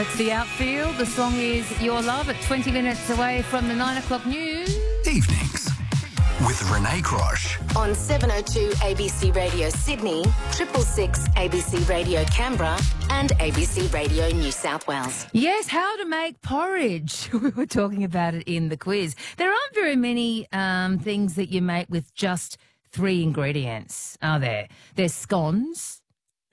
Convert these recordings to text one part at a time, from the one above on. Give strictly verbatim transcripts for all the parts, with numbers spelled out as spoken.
It's the outfield. The song is Your Love at twenty minutes away from the nine o'clock news. Evenings with Renee Crosh. On seven oh two A B C Radio Sydney, triple six A B C Radio Canberra and A B C Radio New South Wales. Yes, how to make porridge. We were talking about it in the quiz. There aren't very many um, things that you make with just three ingredients, are there? There's scones,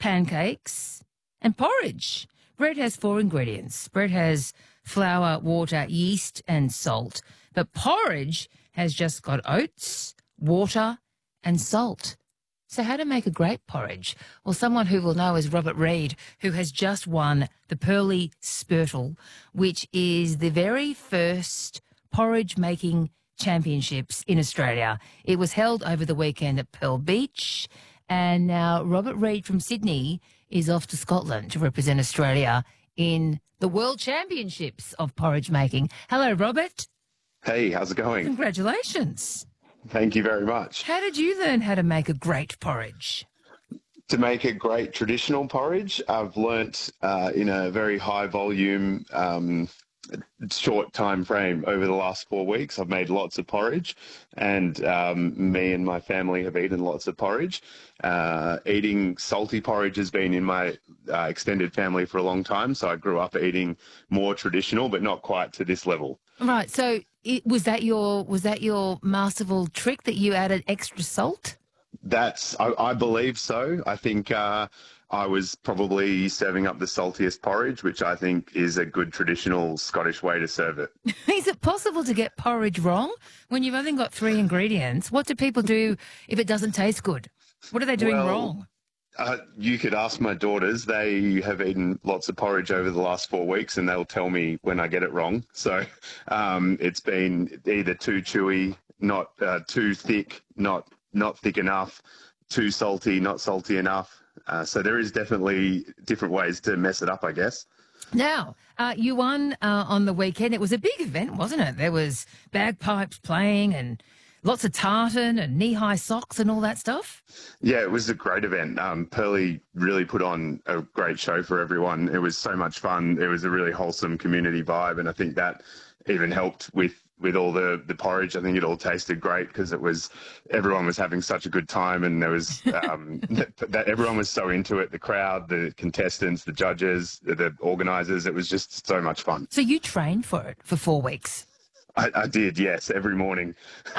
pancakes and porridge. Bread has four ingredients. Bread has flour, water, yeast and salt. But porridge has just got oats, water and salt. So how to make a great porridge? Well, someone who will know is Robert Reid, who has just won the Pearly Spurtle, which is the very first porridge-making championships in Australia. It was held over the weekend at Pearl Beach. And now Robert Reid from Sydney is off to Scotland to represent Australia in the World Championships of porridge making. Hello, Robert. Hey, how's it going? Congratulations. Thank you very much. How did you learn how to make a great porridge? To make a great traditional porridge, I've learnt uh, in a very high volume, um, short time frame over the last four weeks. I've made lots of porridge, and um, me and my family have eaten lots of porridge. Uh, eating salty porridge has been in my uh, extended family for a long time, so I grew up eating more traditional, but not quite to this level. Right. So it, was that your was that your masterful trick that you added extra salt? That's I, I believe so. I think uh, I was probably serving up the saltiest porridge, which I think is a good traditional Scottish way to serve it. Is it possible to get porridge wrong when you've only got three ingredients? What do people do if it doesn't taste good? What are they doing well, wrong? Uh, you could ask my daughters. They have eaten lots of porridge over the last four weeks, and they'll tell me when I get it wrong. So um, it's been either too chewy, not uh, too thick, not not thick enough, too salty, not salty enough. Uh, so there is definitely different ways to mess it up, I guess. Now, uh, you won uh, on the weekend. It was a big event, wasn't it? There was bagpipes playing and lots of tartan and knee-high socks and all that stuff. Yeah, it was a great event. Um, Pearly really put on a great show for everyone. It was so much fun. It was a really wholesome community vibe, and I think that even helped with, with all the, the porridge. I think it all tasted great because it was everyone was having such a good time, and there was um, that, that everyone was so into it. The crowd, the contestants, the judges, the, the organisers. It was just so much fun. So you trained for it for four weeks. I, I did, yes, every morning.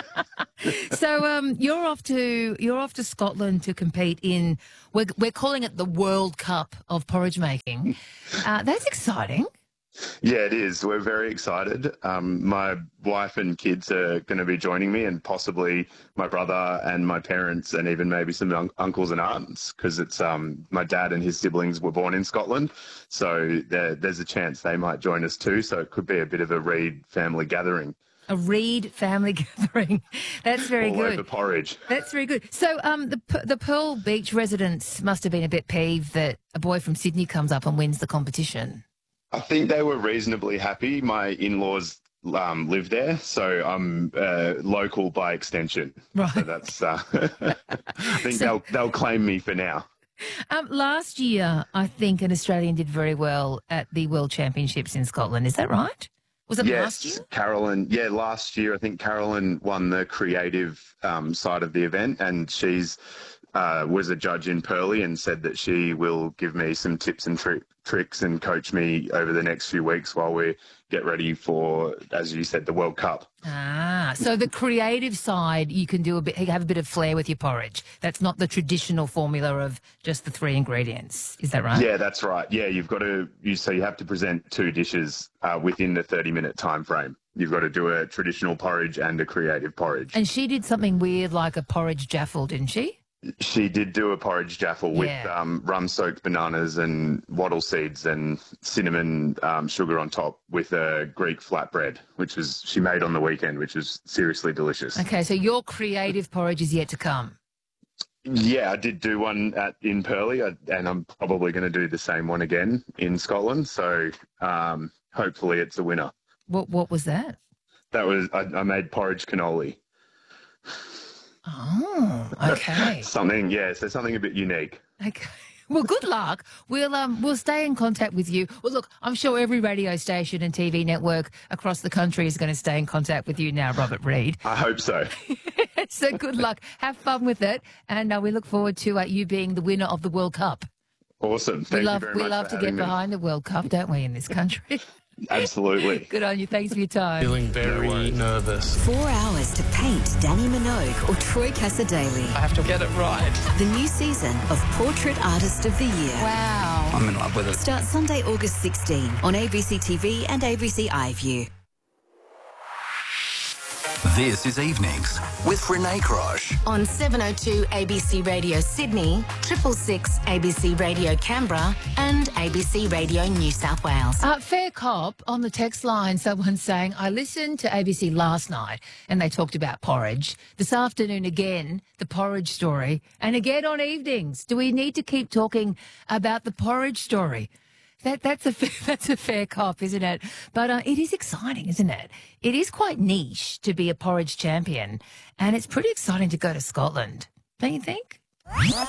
So um, you're off to you're off to Scotland to compete in. We're we're calling it the World Cup of porridge making. Uh, that's exciting. Yeah, it is. We're very excited. Um, my wife and kids are going to be joining me, and possibly my brother and my parents, and even maybe some un- uncles and aunts, because it's um, my dad and his siblings were born in Scotland, so there, there's a chance they might join us too. So it could be a bit of a Reid family gathering. A Reid family gathering. That's very All good. over porridge. That's very good. So um, the the Pearl Beach residents must have been a bit peeved that a boy from Sydney comes up and wins the competition. I think they were reasonably happy. My in-laws um, live there, so I'm uh, local by extension. Right. So that's. Uh, I think So- they'll they'll claim me for now. Um, last year, I think an Australian did very well at the World Championships in Scotland. Is that right? Was it last Yes, year? Carolyn. Yeah, last year I think Carolyn won the creative um, side of the event, and she's uh, was a judge in Pearly and said that she will give me some tips and tri- tricks and coach me over the next few weeks while we get ready for, as you said, the World Cup. Ah, so the creative side, you can do a bit, have a bit of flair with your porridge. That's not the traditional formula of just the three ingredients. Is that right? Yeah, that's right. Yeah, you've got to. You so you have to present two dishes uh, within the thirty-minute time frame. You've got to do a traditional porridge and a creative porridge. And she did something weird like a porridge jaffle, didn't she? She did do a porridge jaffle with Yeah. um, rum-soaked bananas and wattle seeds and cinnamon um, sugar on top with a Greek flatbread, which was she made on the weekend, which was seriously delicious. Okay, so your creative porridge is yet to come. Yeah, I did do one at in Pearly, I, and I'm probably going to do the same one again in Scotland. So um, hopefully it's a winner. What What was that? That was I, I made porridge cannoli. Oh, okay. Something, yeah, so something a bit unique. Okay. Well, good luck. We'll um we'll stay in contact with you. Well, look, I'm sure every radio station and T V network across the country is going to stay in contact with you now, Robert Reid. I hope so. So good luck. Have fun with it, and uh, we look forward to uh, you being the winner of the World Cup. Awesome. Thank we love you very we much love for to get having me. behind the World Cup, don't we, in this country? Absolutely. Good on you. Thanks for your time. Feeling very nervous. Four hours to paint Danny Minogue or Troy Casadei. I have to get it right. The new season of Portrait Artist of the Year. Wow. I'm in love with it. Starts Sunday, August sixteenth on A B C T V and A B C iView. This is Evenings with Renee Crosh. On seven oh two A B C Radio Sydney, triple six A B C Radio Canberra, and A B C Radio New South Wales. Uh, fair cop on the text line, someone saying, I listened to A B C last night and they talked about porridge. This afternoon again, the porridge story. And again on evenings. Do we need to keep talking about the porridge story? That that's a fair, that's a fair cop, isn't it? But uh, it is exciting, isn't it? It is quite niche to be a porridge champion, and it's pretty exciting to go to Scotland, don't you think?